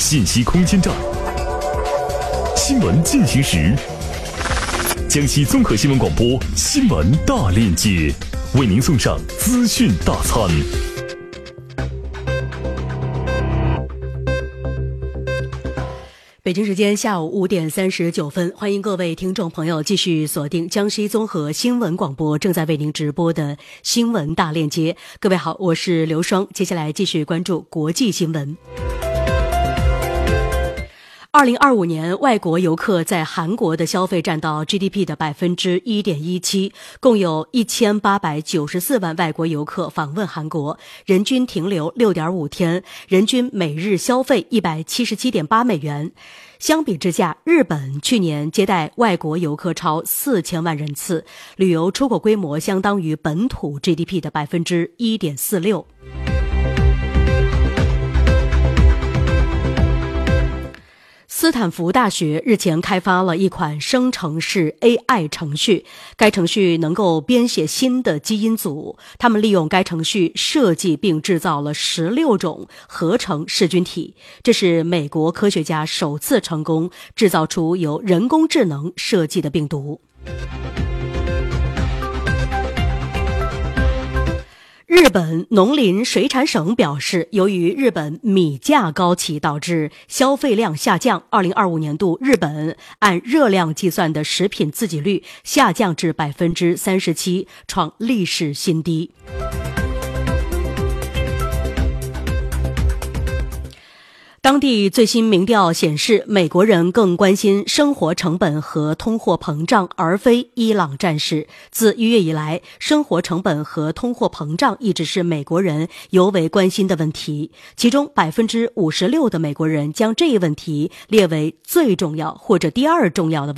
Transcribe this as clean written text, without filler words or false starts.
信息空间站，新闻进行时，江西综合新闻广播新闻大链接为您送上资讯大餐。 北京时间下午5点39分，欢迎各位听众朋友继续锁定江西综合新闻广播正在为您直播的新闻大链接。各位好，我是刘双，接下来继续关注国际新闻。2025年，外国游客在韩国的消费占到 GDP 的 1.17%， 共有1894万外国游客访问韩国，人均停留 6.5 天，人均每日消费 177.8 美元。相比之下，日本去年接待外国游客超4000万人次，旅游出口规模相当于本土 GDP 的 1.46%。斯坦福大学日前开发了一款生成式 AI 程序，该程序能够编写新的基因组。他们利用该程序设计并制造了16种合成噬菌体，这是美国科学家首次成功制造出由人工智能设计的病毒。日本农林水产省表示，由于日本米价高企导致消费量下降，2025年度日本按热量计算的食品自给率下降至 37%， 创历史新低。当地最新民调显示，美国人更关心生活成本和通货膨胀，而非伊朗战事。自1月以来，生活成本和通货膨胀一直是美国人尤为关心的问题，其中 56% 的美国人将这一问题列为最重要或者第二重要的问题。